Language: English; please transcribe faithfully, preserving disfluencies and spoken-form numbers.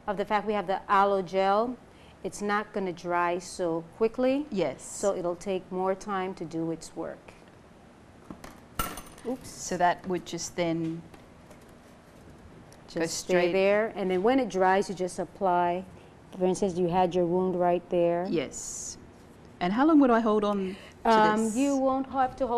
of the fact we have the aloe gel, it's not going to dry so quickly. Yes. So it'll take more time to do its work. Oops. So that would just then go Just stay straight there. And then when it dries, you just apply. For instance, you had your wound right there. Yes. And how long would I hold on to Um, this? you won't have to hold